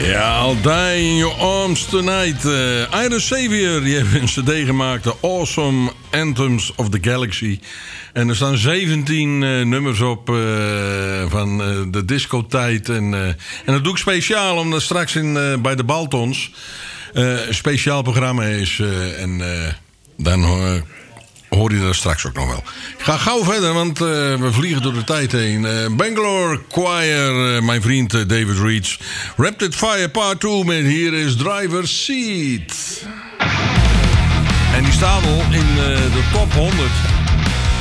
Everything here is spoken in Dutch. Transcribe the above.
Ja, I'll Die in Your Arms Tonight. Iris Savior, die heeft een cd gemaakt. The Awesome Anthems of the Galaxy. En er staan 17 nummers op van de discotijd. En dat doe ik speciaal, omdat straks bij de Baltons een speciaal programma is. Dan hoor je dat straks ook nog wel. Ik ga gauw verder, want we vliegen door de tijd heen. Bangalore Choir, mijn vriend David Reeds. Rapid Fire Part 2 met hier is Driver's Seat. En die staat al in de top 100.